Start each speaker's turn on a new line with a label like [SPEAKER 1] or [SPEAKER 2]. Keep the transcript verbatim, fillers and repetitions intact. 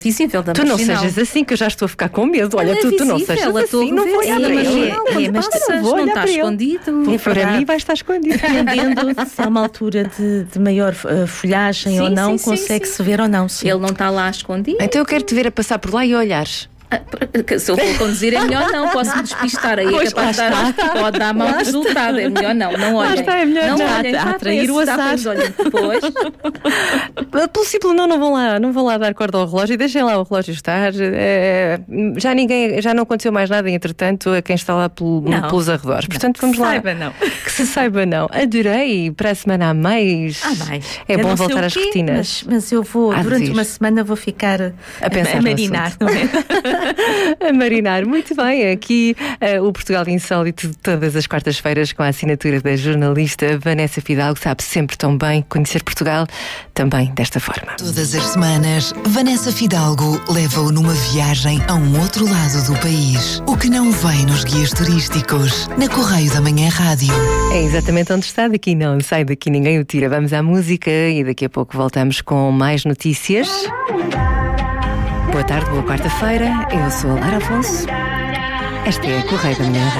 [SPEAKER 1] visível da
[SPEAKER 2] Tu não
[SPEAKER 1] marginal.
[SPEAKER 2] sejas assim que eu já estou a ficar com medo. Olha,
[SPEAKER 1] Ela é
[SPEAKER 2] tu, tu não
[SPEAKER 1] visível,
[SPEAKER 2] sejas
[SPEAKER 1] a tua
[SPEAKER 2] assim, não vou olhar
[SPEAKER 1] é,
[SPEAKER 2] para
[SPEAKER 1] mas
[SPEAKER 2] ele.
[SPEAKER 1] é, é, mas
[SPEAKER 2] Para,
[SPEAKER 1] não
[SPEAKER 2] vou olhar
[SPEAKER 1] está
[SPEAKER 2] para ele.
[SPEAKER 1] escondido.
[SPEAKER 2] E para mim vai estar escondido.
[SPEAKER 3] Dependendo se é uma altura de, de maior uh, folhagem
[SPEAKER 1] Sim,
[SPEAKER 3] ou não,
[SPEAKER 1] sim, sim,
[SPEAKER 3] consegue-se
[SPEAKER 1] sim.
[SPEAKER 3] ver ou não. Sim.
[SPEAKER 1] Ele não está lá escondido.
[SPEAKER 2] Então eu quero te ver a passar por lá e olhares.
[SPEAKER 1] Se eu for conduzir é melhor não, posso me despistar aí,
[SPEAKER 2] Pois,
[SPEAKER 1] é capaz de
[SPEAKER 2] lá
[SPEAKER 1] dar,
[SPEAKER 2] está.
[SPEAKER 1] pode dar mau resultado, é melhor não, não olhem.
[SPEAKER 2] Lá está, é melhor
[SPEAKER 1] não
[SPEAKER 2] já
[SPEAKER 1] olhem,
[SPEAKER 3] a- a
[SPEAKER 1] vá
[SPEAKER 3] atrair
[SPEAKER 1] para
[SPEAKER 3] o
[SPEAKER 1] esse, dá para
[SPEAKER 3] azar.
[SPEAKER 1] os olhos depois.
[SPEAKER 2] Pelo simples não, não vão lá, não vão lá dar corda ao relógio e deixem lá o relógio estar. É, já ninguém, já não aconteceu mais nada, entretanto, a quem está lá pelo,
[SPEAKER 3] Não.
[SPEAKER 2] pelos arredores. Portanto, vamos lá.
[SPEAKER 3] Saiba não.
[SPEAKER 2] Que se saiba não. Adorei. Para a semana há mais.
[SPEAKER 3] Há mais.
[SPEAKER 2] É
[SPEAKER 3] Eu
[SPEAKER 2] bom
[SPEAKER 3] não sei
[SPEAKER 2] voltar
[SPEAKER 3] o
[SPEAKER 2] às
[SPEAKER 3] quê,
[SPEAKER 2] rotinas.
[SPEAKER 3] Mas, mas eu vou,
[SPEAKER 2] Há de
[SPEAKER 3] durante
[SPEAKER 2] ir.
[SPEAKER 3] uma semana, vou ficar a,
[SPEAKER 2] A pensar
[SPEAKER 3] a
[SPEAKER 2] no
[SPEAKER 3] marinar,
[SPEAKER 2] assunto.
[SPEAKER 3] não é?
[SPEAKER 2] A marinar, muito bem. Aqui uh, o Portugal Insólito de todas as quartas-feiras com a assinatura da jornalista Vanessa Fidalgo. Sabe sempre tão bem conhecer Portugal também desta forma.
[SPEAKER 4] Todas as semanas, Vanessa Fidalgo leva-o numa viagem a um outro lado do país. O que não vem nos guias turísticos, na Correio da Manhã Rádio.
[SPEAKER 2] É exatamente onde está, daqui não sai, daqui ninguém o tira. Vamos à música e daqui a pouco voltamos com mais notícias. Boa tarde, boa quarta-feira. Eu sou a Lara Afonso. Esta é a Correio da Manhã Rádio.